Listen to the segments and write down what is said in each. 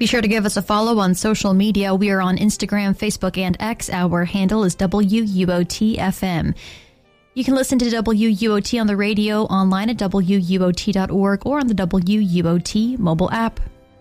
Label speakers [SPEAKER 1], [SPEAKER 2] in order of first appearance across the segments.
[SPEAKER 1] Be sure to give us a follow on social media. We are on Instagram, Facebook, and X. Our handle is WUOT-FM. You can listen to WUOT on the radio, online at WUOT.org, or on the WUOT mobile app.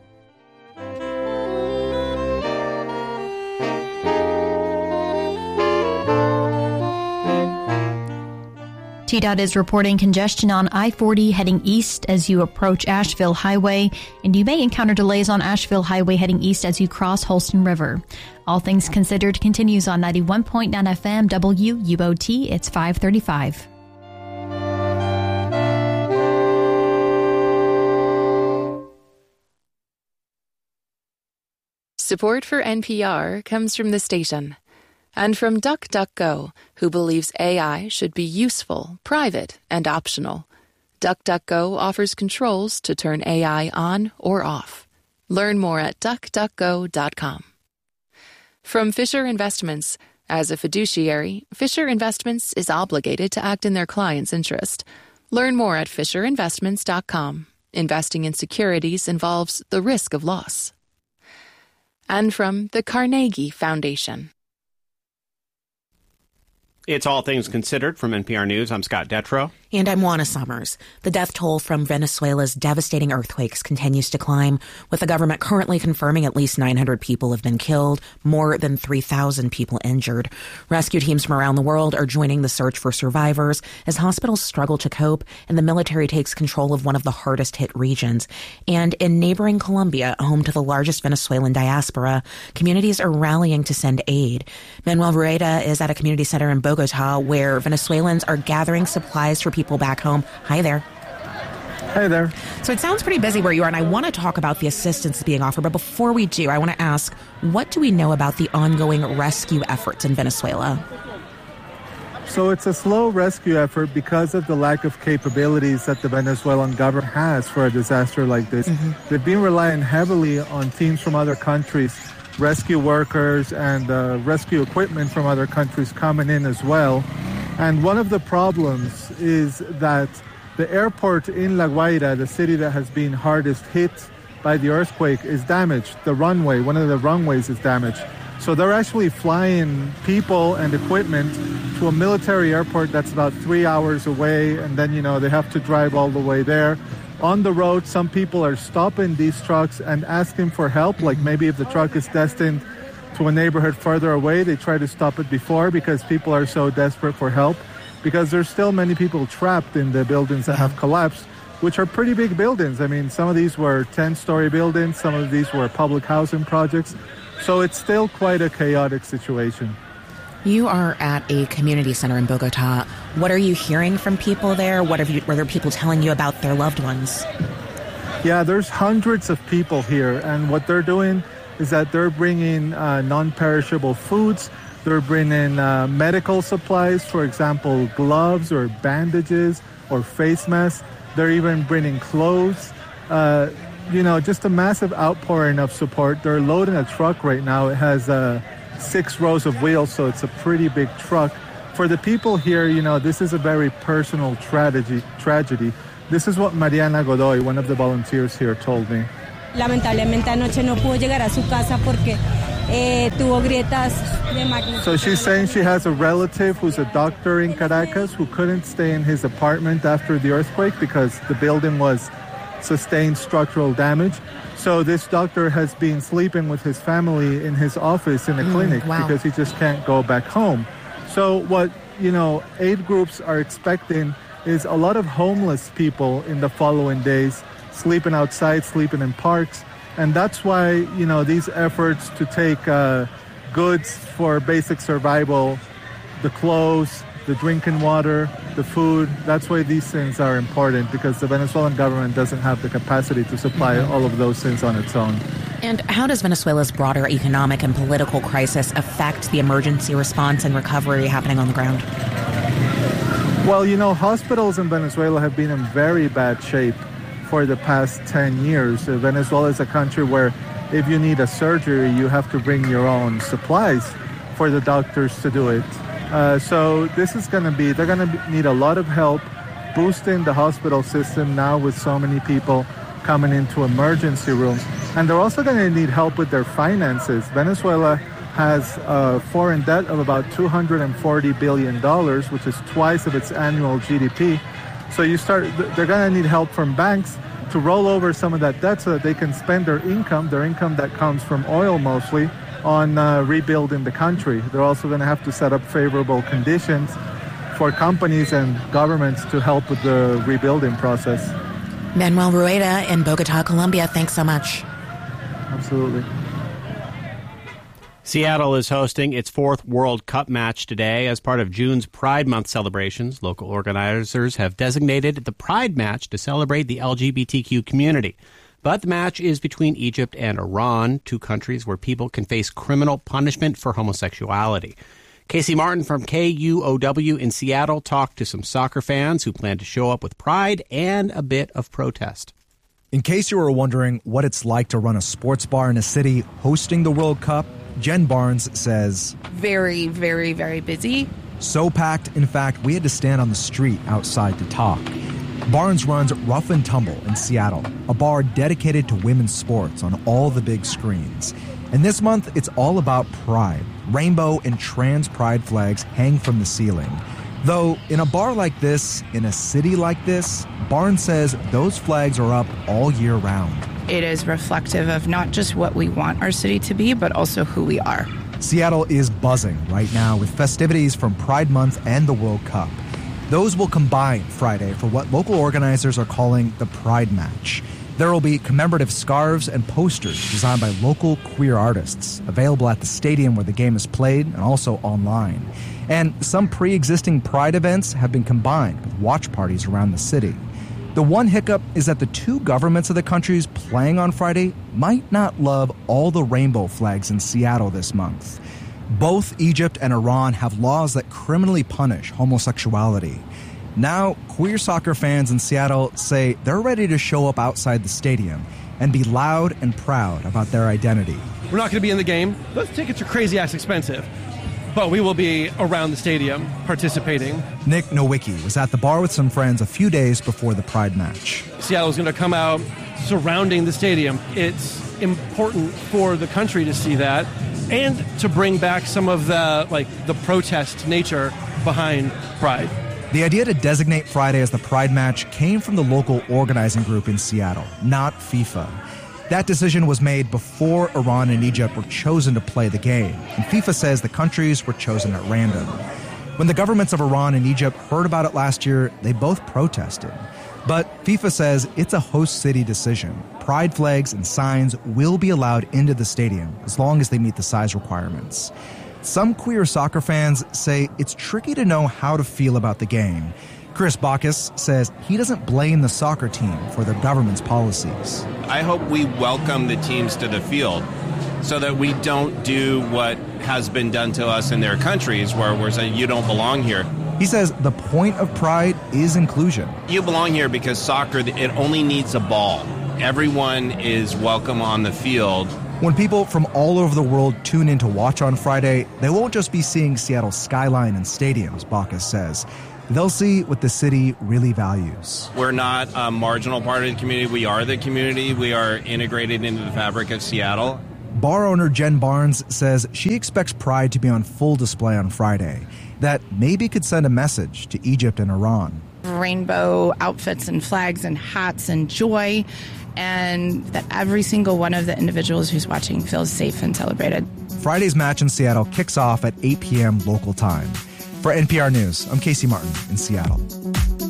[SPEAKER 1] TDOT is reporting congestion on I-40 heading east as you approach Asheville Highway, and you may encounter delays on Asheville Highway heading east as you cross Holston River. All Things Considered continues on 91.9 FM WUOT. It's 5:35.
[SPEAKER 2] Support for NPR comes from the station and from DuckDuckGo, who believes AI should be useful, private, and optional. DuckDuckGo offers controls to turn AI on or off. Learn more at duckduckgo.com. From Fisher Investments. As a fiduciary, Fisher Investments is obligated to act in their client's interest. Learn more at fisherinvestments.com. Investing in securities involves the risk of loss. And from the Carnegie Foundation.
[SPEAKER 3] It's All Things Considered from NPR News. I'm Scott Detrow.
[SPEAKER 4] And I'm Juana Summers. The death toll from Venezuela's devastating earthquakes continues to climb, with the government currently confirming at least 900 people have been killed, more than 3,000 people injured. Rescue teams from around the world are joining the search for survivors as hospitals struggle to cope and the military takes control of one of the hardest hit regions. And in neighboring Colombia, home to the largest Venezuelan diaspora, communities are rallying to send aid. Manuel Rueda is at a community center in Bogota where Venezuelans are gathering supplies for people back home. Hi there.
[SPEAKER 5] Hi there.
[SPEAKER 4] So it sounds pretty busy where you are, and I want to talk about the assistance being offered. But before we do, I want to ask, what do we know about the ongoing rescue efforts in Venezuela?
[SPEAKER 5] So it's a slow rescue effort because of the lack of capabilities that the Venezuelan government has for a disaster like this. They've been relying heavily on teams from other countries, rescue workers and rescue equipment from other countries coming in as well. And one of the problems is that the airport in La Guaira, the city that has been hardest hit by the earthquake, is damaged. The runway, one of the runways is damaged. So they're actually flying people and equipment to a military airport that's about 3 hours away, and then, they have to drive all the way there. On the road, some people are stopping these trucks and asking for help, like maybe if the truck is destined to a neighborhood further away, they try to stop it before because people are so desperate for help, because there's still many people trapped in the buildings that have collapsed, which are pretty big buildings. I mean, some of these were 10-story buildings, some of these were public housing projects. So it's still quite a chaotic situation.
[SPEAKER 4] You are at a community center in Bogota. What are you hearing from people there? What are people telling you about their loved ones?
[SPEAKER 5] Yeah, there's hundreds of people here, and what they're doing is that they're bringing non-perishable foods. They're bringing medical supplies, for example, gloves or bandages or face masks. They're even bringing clothes. Just a massive outpouring of support. They're loading a truck right now. It has 6 rows of wheels, so it's a pretty big truck. For the people here, this is a very personal tragedy. This is what Mariana Godoy, one of the volunteers here, told me.
[SPEAKER 6] Lamentablemente anoche no pudo llegar a su casa porque tuvo grietas de magnitud.
[SPEAKER 5] So she's saying she has a relative who's a doctor in Caracas who couldn't stay in his apartment after the earthquake because the building sustained structural damage. So this doctor has been sleeping with his family in his office in a clinic because he just can't go back home. So what, aid groups are expecting is a lot of homeless people in the following days, sleeping outside, sleeping in parks. And that's why, these efforts to take goods for basic survival, the clothes, the drinking water, the food, that's why these things are important, because the Venezuelan government doesn't have the capacity to supply all of those things on its own.
[SPEAKER 4] And how does Venezuela's broader economic and political crisis affect the emergency response and recovery happening on the ground?
[SPEAKER 5] Well, hospitals in Venezuela have been in very bad shape for the past 10 years. Venezuela is a country where if you need a surgery, you have to bring your own supplies for the doctors to do it. So this is they're going to need a lot of help boosting the hospital system now with so many people coming into emergency rooms. And they're also going to need help with their finances. Venezuela has a foreign debt of about $240 billion, which is twice of its annual GDP. So they're going to need help from banks to roll over some of that debt so that they can spend their income that comes from oil mostly, on rebuilding the country. They're also going to have to set up favorable conditions for companies and governments to help with the rebuilding process.
[SPEAKER 4] Manuel Rueda in Bogota, Colombia, thanks so much.
[SPEAKER 5] Absolutely.
[SPEAKER 3] Seattle is hosting its 4th World Cup match today. As part of June's Pride Month celebrations, local organizers have designated the Pride Match to celebrate the LGBTQ community. But the match is between Egypt and Iran, 2 countries where people can face criminal punishment for homosexuality. Casey Martin from KUOW in Seattle talked to some soccer fans who plan to show up with pride and a bit of protest.
[SPEAKER 7] In case you were wondering what it's like to run a sports bar in a city hosting the World Cup, Jen Barnes says,
[SPEAKER 8] very, very, very busy.
[SPEAKER 7] So packed, in fact, we had to stand on the street outside to talk. Barnes runs Rough and Tumble in Seattle, a bar dedicated to women's sports on all the big screens. And this month, it's all about pride. Rainbow and trans pride flags hang from the ceiling. Though, in a bar like this, in a city like this, Barnes says those flags are up all year round.
[SPEAKER 8] It is reflective of not just what we want our city to be, but also who we are.
[SPEAKER 7] Seattle is buzzing right now with festivities from Pride Month and the World Cup. Those will combine Friday for what local organizers are calling the Pride Match. There will be commemorative scarves and posters designed by local queer artists, available at the stadium where the game is played and also online. And some pre-existing Pride events have been combined with watch parties around the city. The one hiccup is that the 2 governments of the countries playing on Friday might not love all the rainbow flags in Seattle this month. Both Egypt and Iran have laws that criminally punish homosexuality. Now, queer soccer fans in Seattle say they're ready to show up outside the stadium and be loud and proud about their identity.
[SPEAKER 9] We're not going to be in the game. Those tickets are crazy-ass expensive. But we will be around the stadium participating.
[SPEAKER 7] Nick Nowicki was at the bar with some friends a few days before the Pride Match.
[SPEAKER 9] Seattle's going to come out surrounding the stadium. It's important for the country to see that and to bring back some of the protest nature behind Pride.
[SPEAKER 7] The idea to designate Friday as the Pride Match came from the local organizing group in Seattle, not FIFA. That decision was made before Iran and Egypt were chosen to play the game, and FIFA says the countries were chosen at random. When the governments of Iran and Egypt heard about it last year, they both protested. But FIFA says it's a host city decision. Pride flags and signs will be allowed into the stadium as long as they meet the size requirements. Some queer soccer fans say it's tricky to know how to feel about the game. Chris Bacchus says he doesn't blame the soccer team for their government's policies.
[SPEAKER 10] I hope we welcome the teams to the field so that we don't do what has been done to us in their countries where we're saying you don't belong here.
[SPEAKER 7] He says the point of Pride is inclusion.
[SPEAKER 10] You belong here because soccer, it only needs a ball. Everyone is welcome on the field.
[SPEAKER 7] When people from all over the world tune in to watch on Friday, they won't just be seeing Seattle's skyline and stadiums, Bacchus says. They'll see what the city really values.
[SPEAKER 10] We're not a marginal part of the community. We are the community. We are integrated into the fabric of Seattle.
[SPEAKER 7] Bar owner Jen Barnes says she expects Pride to be on full display on Friday. That maybe could send a message to Egypt and Iran.
[SPEAKER 8] Rainbow outfits and flags and hats and joy, and that every single one of the individuals who's watching feels safe and celebrated.
[SPEAKER 7] Friday's match in Seattle kicks off at 8 p.m. local time. For NPR News, I'm Casey Martin in Seattle.